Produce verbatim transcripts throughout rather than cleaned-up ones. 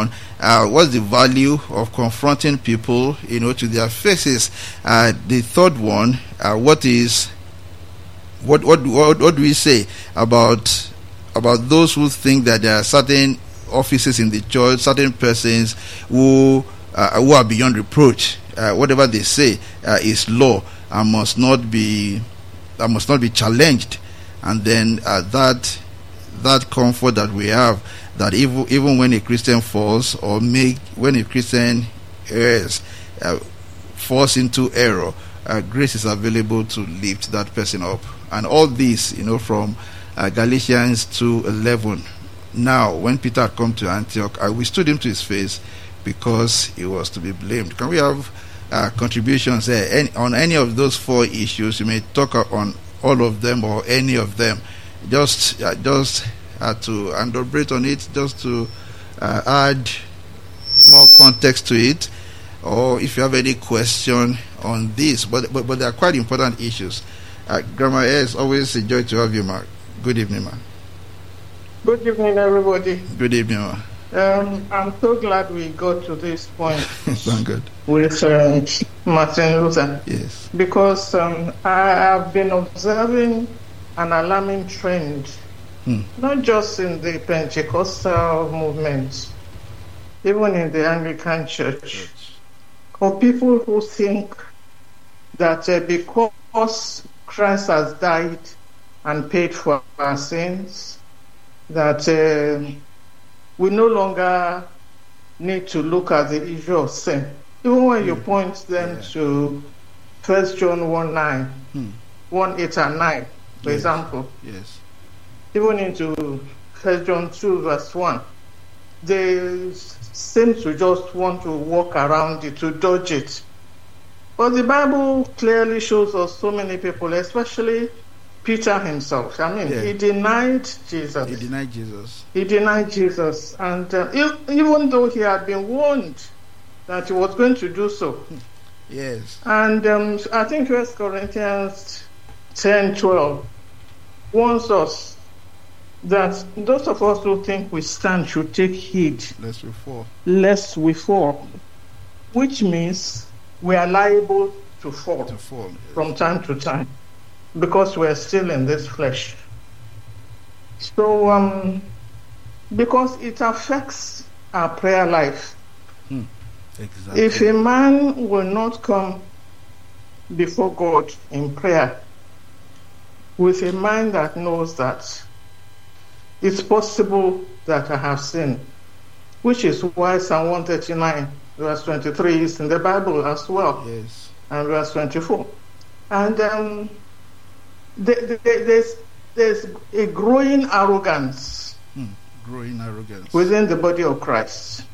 one, uh, what's the value of confronting people, you know, to their faces? Uh, the third one, uh, what is what, what what what do we say about about those who think that there are certain offices in the church, certain persons who uh, who are beyond reproach? Uh, whatever they say uh, is law and must not be uh, must not be challenged. And then uh, that that comfort that we have, that even even when a Christian falls, or make when a Christian errs, uh, falls into error, uh, grace is available to lift that person up. And all this, you know, from uh, Galatians two eleven. Now, when Peter had come to Antioch, I withstood him to his face, because he was to be blamed. Can we have uh, contributions there any, on any of those four issues? You may talk on all of them or any of them. Just uh, just uh, to elaborate on it, just to uh, add more context to it, or if you have any question on this. But but, but they are quite important issues. Uh, Grandma, it's always a joy to have you, ma. Good evening, ma. Good evening, everybody. Good evening, ma. Um, I'm so glad we got to this point. Thank God. With um, Martin Luther. Yes. Because um, I have been observing an alarming trend, hmm. not just in the Pentecostal movement, even in the Anglican Church, of people who think that uh, because Christ has died and paid for our sins, that uh, we no longer need to look at the issue of sin. Even when mm. you point them yeah. to First John one nine, mm. one eight and nine, for yes. example. Yes. Even into First John two verse one, they seem to just want to walk around it, to dodge it. But the Bible clearly shows us so many people, especially Peter himself. I mean, yeah. he denied Jesus. He denied Jesus. He denied Jesus. And uh, even though he had been warned that he was going to do so. Yes. And um, I think First Corinthians ten twelve warns us that those of us who think we stand should take heed. Lest we fall. Lest we fall. Which means we are liable to fall, to fall yes. from time to time, because we're still in this flesh. So, um, because it affects our prayer life. Hmm. Exactly. If a man will not come before God in prayer with a mind that knows that it's possible that I have sinned, which is why Psalm one thirty-nine, verse twenty-three is in the Bible as well, yes. and verse twenty-four. And um, there's, there's a growing arrogance, hmm. growing arrogance within the body of Christ,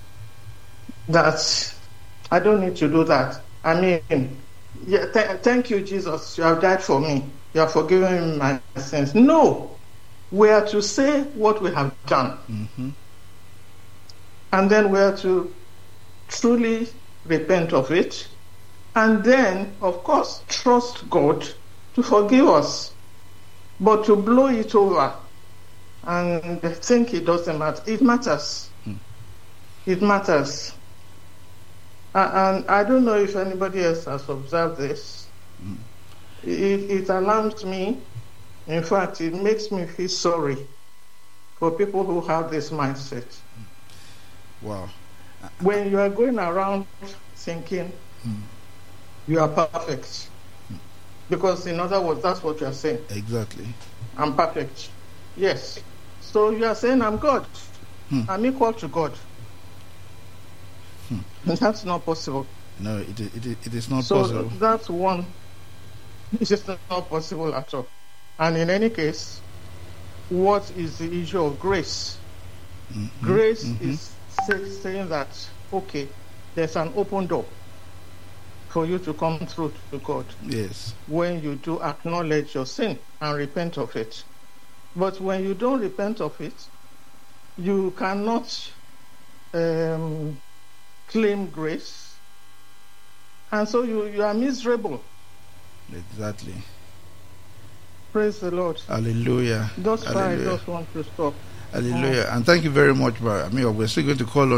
that I don't need to do that. I mean, yeah, th- thank you, Jesus. You have died for me. You have forgiven me my sins. No, we are to say what we have done, mm-hmm. and then we are to truly repent of it, and then, of course, trust God to forgive us. But to blow it over and think it doesn't matter, it matters. Hmm. It matters. Uh, and I don't know if anybody else has observed this. Hmm. It, it alarms me. In fact, it makes me feel sorry for people who have this mindset. Wow. When you are going around thinking hmm. you are perfect, hmm. because in other words, that's what you are saying. Exactly. I'm perfect. Yes. So you are saying I'm God. Hmm. I'm equal to God. Hmm. And that's not possible. No, it it, it is not so possible. So that's one. It's just not possible at all. And in any case, what is the issue of grace? Mm-hmm. Grace mm-hmm. is say, saying that, okay, there's an open door for you to come through to God. Yes. When you do acknowledge your sin and repent of it. But when you don't repent of it, you cannot um, claim grace. And so you, you are miserable. Exactly. Praise the Lord. Hallelujah. That's why I Hallelujah. just want to stop. Hallelujah. And thank you very much, brother. I mean, we're still going to call on